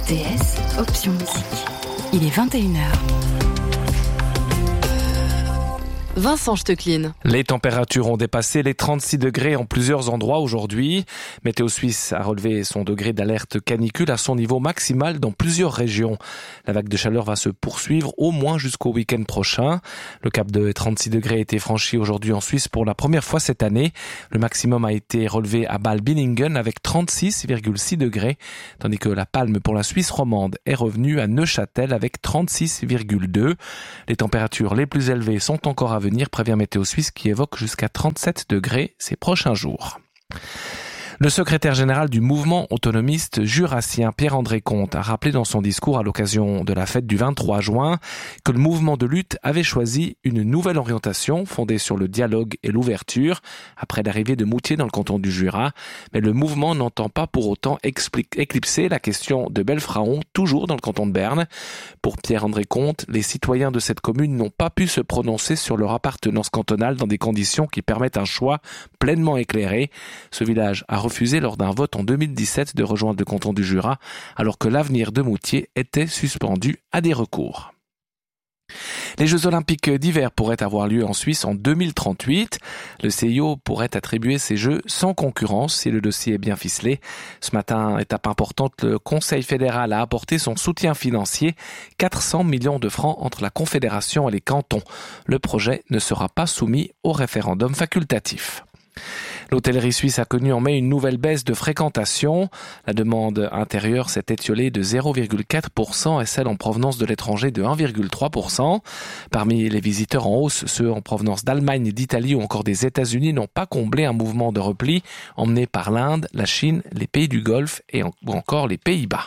RTS, option musique. Il est 21h. Vincent Stecklin. Les températures ont dépassé les 36 degrés en plusieurs endroits aujourd'hui. Météo Suisse a relevé son degré d'alerte canicule à son niveau maximal dans plusieurs régions. La vague de chaleur va se poursuivre au moins jusqu'au week-end prochain. Le cap de 36 degrés a été franchi aujourd'hui en Suisse pour la première fois cette année. Le maximum a été relevé à Bâle-Binningen avec 36,6 degrés, tandis que la palme pour la Suisse romande est revenue à Neuchâtel avec 36,2. Les températures les plus élevées sont encore à venir, prévient Météo Suisse qui évoque jusqu'à 37 degrés ces prochains jours. Le secrétaire général du mouvement autonomiste jurassien, Pierre-André Comte, a rappelé dans son discours à l'occasion de la fête du 23 juin que le mouvement de lutte avait choisi une nouvelle orientation fondée sur le dialogue et l'ouverture après l'arrivée de Moutier dans le canton du Jura. Mais le mouvement n'entend pas pour autant éclipser la question de Belfraon, toujours dans le canton de Berne. Pour Pierre-André Comte, les citoyens de cette commune n'ont pas pu se prononcer sur leur appartenance cantonale dans des conditions qui permettent un choix pleinement éclairé. Ce village a refusé lors d'un vote en 2017 de rejoindre le canton du Jura, alors que l'avenir de Moutier était suspendu à des recours. Les Jeux Olympiques d'hiver pourraient avoir lieu en Suisse en 2038. Le CIO pourrait attribuer ces Jeux sans concurrence si le dossier est bien ficelé. Ce matin, étape importante, le Conseil fédéral a apporté son soutien financier, 400 millions de francs entre la Confédération et les cantons. Le projet ne sera pas soumis au référendum facultatif. L'hôtellerie suisse a connu en mai une nouvelle baisse de fréquentation. La demande intérieure s'est étiolée de 0,4% et celle en provenance de l'étranger de 1,3%. Parmi les visiteurs en hausse, ceux en provenance d'Allemagne, d'Italie ou encore des États-Unis n'ont pas comblé un mouvement de repli emmené par l'Inde, la Chine, les pays du Golfe ou encore les Pays-Bas.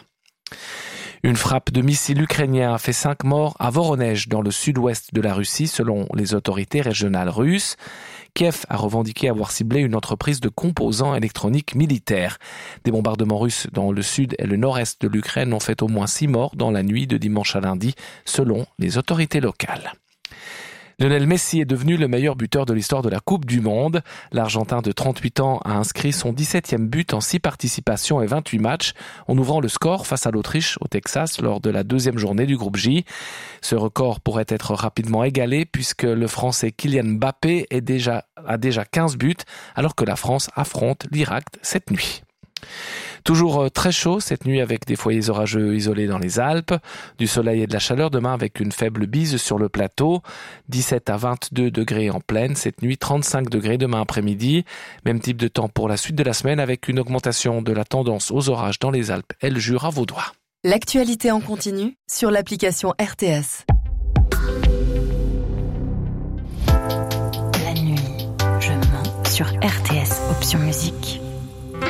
Une frappe de missile ukrainien a fait 5 morts à Voronezh, dans le sud-ouest de la Russie, selon les autorités régionales russes. Kiev a revendiqué avoir ciblé une entreprise de composants électroniques militaires. Des bombardements russes dans le sud et le nord-est de l'Ukraine ont fait au moins 6 morts dans la nuit de dimanche à lundi, selon les autorités locales. Lionel Messi est devenu le meilleur buteur de l'histoire de la Coupe du Monde. L'Argentin de 38 ans a inscrit son 17e but en 6 participations et 28 matchs, en ouvrant le score face à l'Autriche au Texas lors de la 2e journée du groupe J. Ce record pourrait être rapidement égalé puisque le Français Kylian Mbappé a déjà 15 buts alors que la France affronte l'Irak cette nuit. Toujours très chaud cette nuit avec des foyers orageux isolés dans les Alpes, du soleil et de la chaleur demain avec une faible bise sur le plateau, 17 à 22 degrés en plaine, cette nuit 35 degrés demain après-midi, même type de temps pour la suite de la semaine avec une augmentation de la tendance aux orages dans les Alpes et le Jura vaudois. L'actualité en continu sur l'application RTS. La nuit, je mens sur RTS, option musique.